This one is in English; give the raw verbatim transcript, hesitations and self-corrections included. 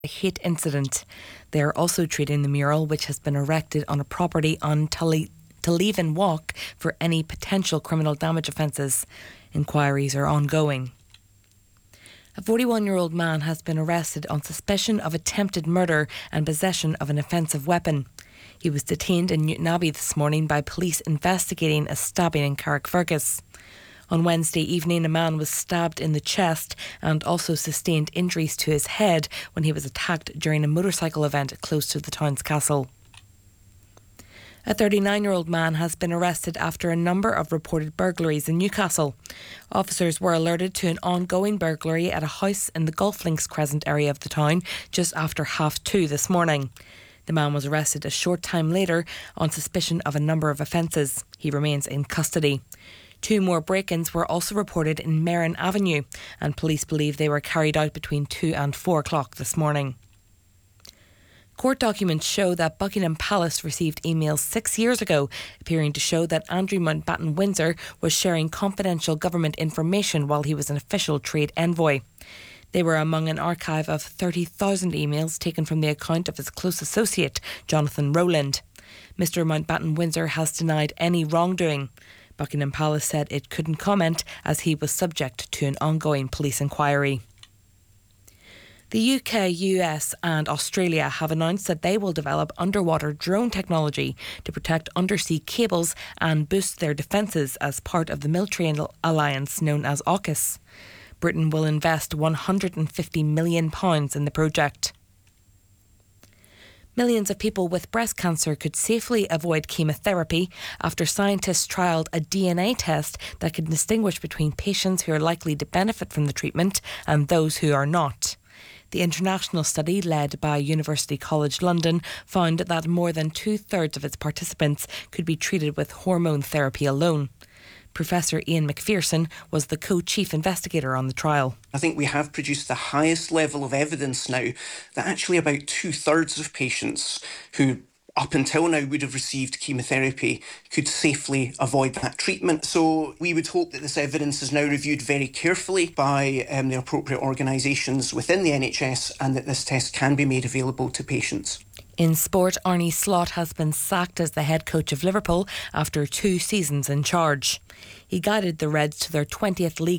a hate incident. They are also treating the mural, which has been erected on a property on Tulleven Walk, for any potential criminal damage offences. Inquiries are ongoing. A forty-one-year-old man has been arrested on suspicion of attempted murder and possession of an offensive weapon. He was detained in Newtownabbey this morning by police investigating a stabbing in Carrickfergus. On Wednesday evening, a man was stabbed in the chest and also sustained injuries to his head when he was attacked during a motorcycle event close to the town's castle. A thirty-nine-year-old man has been arrested after a number of reported burglaries in Newcastle. Officers were alerted to an ongoing burglary at a house in the Golf Links Crescent area of the town just after half two this morning. The man was arrested a short time later on suspicion of a number of offences. He remains in custody. Two more break-ins were also reported in Merrin Avenue, and police believe they were carried out between two and four o'clock this morning. Court documents show that Buckingham Palace received emails six years ago appearing to show that Andrew Mountbatten Windsor was sharing confidential government information while he was an official trade envoy. They were among an archive of thirty thousand emails taken from the account of his close associate, Jonathan Rowland. Mister Mountbatten Windsor has denied any wrongdoing. Buckingham Palace said it couldn't comment as he was subject to an ongoing police inquiry. The U K, U S and Australia have announced that they will develop underwater drone technology to protect undersea cables and boost their defences as part of the military alliance known as AUKUS. Britain will invest one hundred fifty million pounds in the project. Millions of people with breast cancer could safely avoid chemotherapy after scientists trialled a D N A test that could distinguish between patients who are likely to benefit from the treatment and those who are not. The international study, led by University College London, found that more than two-thirds of its participants could be treated with hormone therapy alone. Professor Ian McPherson was the co-chief investigator on the trial. I think we have produced the highest level of evidence now that actually about two-thirds of patients who up until now would have received chemotherapy could safely avoid that treatment. So we would hope that this evidence is now reviewed very carefully by um, the appropriate organisations within the N H S and that this test can be made available to patients. In sport, Arne Slot has been sacked as the head coach of Liverpool after two seasons in charge. He guided the Reds to their twentieth league